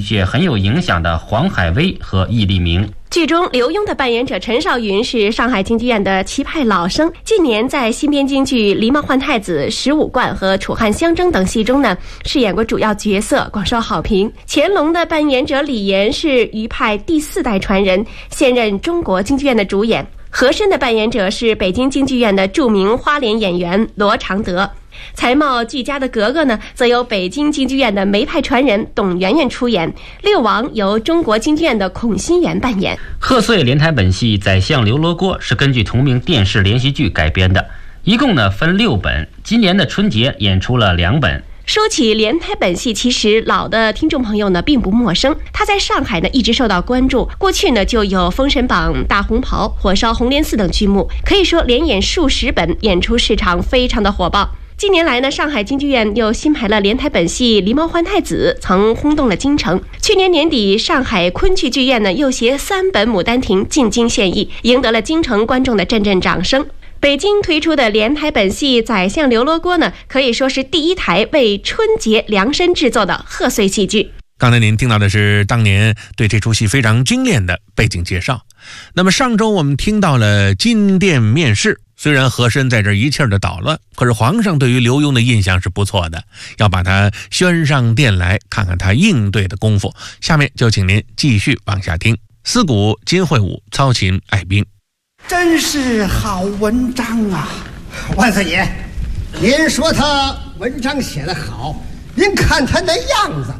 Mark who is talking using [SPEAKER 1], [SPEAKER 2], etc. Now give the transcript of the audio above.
[SPEAKER 1] 剧界很有影响的黄海威和易立明。
[SPEAKER 2] 剧中刘墉的扮演者陈少云是上海京剧院的旗派老生，近年在新编京剧《狸猫换太子》《十五贯》和《楚汉相争》等戏中呢，饰演过主要角色，广受好评。乾隆的扮演者李岩是余派第4代传人，现任中国京剧院的主演。和珅的扮演者是北京京剧院的著名花脸演员罗常德。才貌俱佳的格格呢，则由北京京剧院的梅派传人董媛媛出演，六王由中国京剧院的孔心妍扮演。
[SPEAKER 1] 贺岁连台本戏《宰相刘罗锅》是根据同名电视连续剧改编的，一共呢分6本，今年的春节演出了2本。
[SPEAKER 2] 说起连台本戏，其实老的听众朋友呢并不陌生，它在上海呢一直受到关注。过去呢就有《封神榜》《大红袍》《火烧红莲寺》等剧目，可以说连演数十本，演出市场非常的火爆。近年来呢，上海京剧院又新排了连台本戏《狸猫换太子》，曾轰动了京城。去年年底，上海昆剧剧院呢又携3本《牡丹亭》进京献艺，赢得了京城观众的阵阵掌声。北京推出的连台本戏《宰相刘罗锅》呢，可以说是第一台为春节量身制作的贺岁戏剧。
[SPEAKER 3] 刚才您听到的是当年对这出戏非常精炼的背景介绍。那么上周我们听到了金殿面试，虽然和珅在这一气儿的捣乱，可是皇上对于刘墉的印象是不错的，要把他宣上殿来，看看他应对的功夫。下面就请您继续往下听。司鼓金会武，操琴艾宾。
[SPEAKER 4] 真是好文章啊！万岁爷，您说他文章写得好，您看他那样子